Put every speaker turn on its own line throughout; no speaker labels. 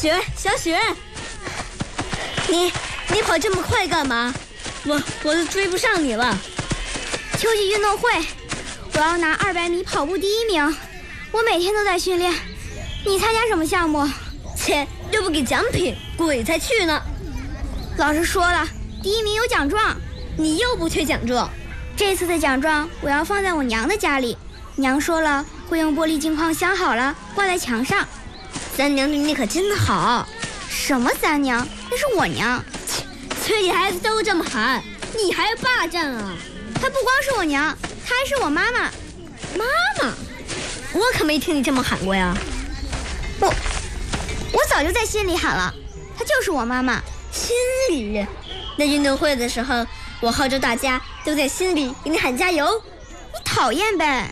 小雪，你跑这么快干嘛？我都追不上你了。
秋季运动会，我要拿200米跑步第1名。我每天都在训练。你参加什么项目？
切，又不给奖品，鬼才去呢。
老师说了，第1名有奖状。
你又不缺奖状。
这次的奖状我要放在我娘的家里，娘说了会用玻璃镜框镶好了挂在墙上。
三娘对你可真好。
什么三娘？那是我娘。
村里孩子都这么喊，你还要霸占啊？
她不光是我娘，她还是我妈妈。
妈妈？我可没听你这么喊过呀。
我早就在心里喊了，她就是我妈妈。
心里？那运动会的时候，我号召大家都在心里给你喊加油。
你讨厌呗。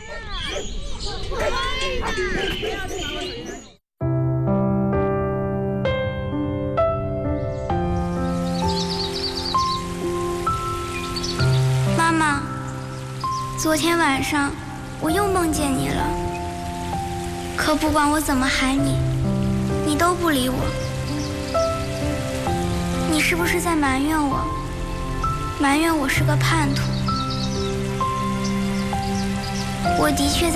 妈妈，昨天晚上我又梦见你了，可不管我怎么喊你，你都不理我。你是不是在埋怨我？埋怨我是个叛徒？我的确在